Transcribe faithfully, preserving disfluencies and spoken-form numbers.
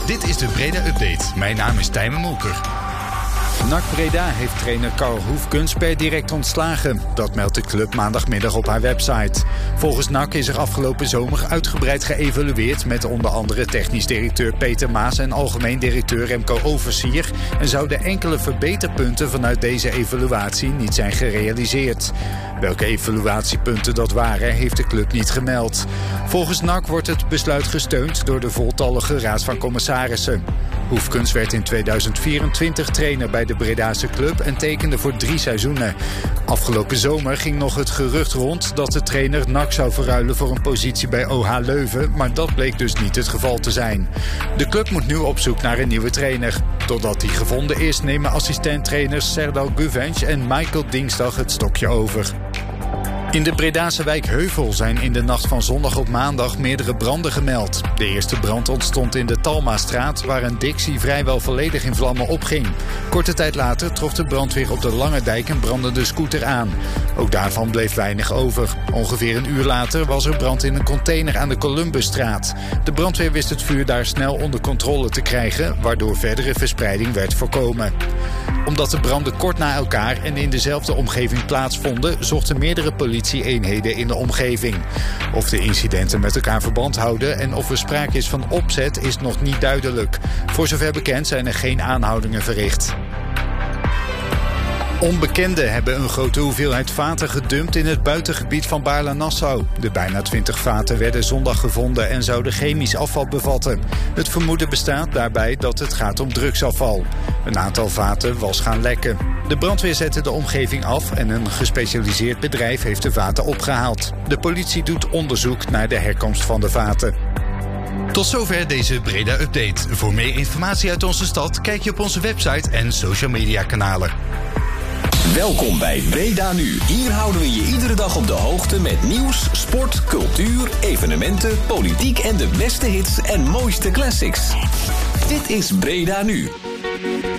Dit is de Breda Update. Mijn naam is Tijmen Molker. N A C Breda heeft trainer Karl Hoefkens per direct ontslagen. Dat meldt de club maandagmiddag op haar website. Volgens N A C is er afgelopen zomer uitgebreid geëvalueerd met onder andere technisch directeur Peter Maas en algemeen directeur Remco Oversier. En zouden enkele verbeterpunten vanuit deze evaluatie niet zijn gerealiseerd. Welke evaluatiepunten dat waren, heeft de club niet gemeld. Volgens N A C wordt het besluit gesteund door de voltallige Raad van Commissarissen. Hoefkens werd in tweeduizend vierentwintig trainer bij de Bredase club en tekende voor drie seizoenen. Afgelopen zomer ging nog het gerucht rond dat de trainer N A C zou verruilen voor een positie bij O H Leuven, maar dat bleek dus niet het geval te zijn. De club moet nu op zoek naar een nieuwe trainer. Totdat die gevonden is, nemen assistent-trainers Serdal Guvenc en Michael Dingsdag het stokje over. In de Bredase wijk Heuvel zijn in de nacht van zondag op maandag meerdere branden gemeld. De eerste brand ontstond in de Talmastraat, waar een Dixie vrijwel volledig in vlammen opging. Korte tijd later trof de brandweer op de Lange Dijk een brandende scooter aan. Ook daarvan bleef weinig over. Ongeveer een uur later was er brand in een container aan de Columbusstraat. De brandweer wist het vuur daar snel onder controle te krijgen, waardoor verdere verspreiding werd voorkomen. Omdat de branden kort na elkaar en in dezelfde omgeving plaatsvonden, zochten meerdere politie-eenheden in de omgeving. Of de incidenten met elkaar verband houden en of er sprake is van opzet is nog niet duidelijk. Voor zover bekend zijn er geen aanhoudingen verricht. Onbekenden hebben een grote hoeveelheid vaten gedumpt in het buitengebied van Baarle-Nassau. De bijna twintig vaten werden zondag gevonden en zouden chemisch afval bevatten. Het vermoeden bestaat daarbij dat het gaat om drugsafval. Een aantal vaten was gaan lekken. De brandweer zette de omgeving af en een gespecialiseerd bedrijf heeft de vaten opgehaald. De politie doet onderzoek naar de herkomst van de vaten. Tot zover deze Breda Update. Voor meer informatie uit onze stad kijk je op onze website en social media kanalen. Welkom bij Breda Nu. Hier houden we je iedere dag op de hoogte met nieuws, sport, cultuur, evenementen, politiek en de beste hits en mooiste classics. Dit is Breda Nu.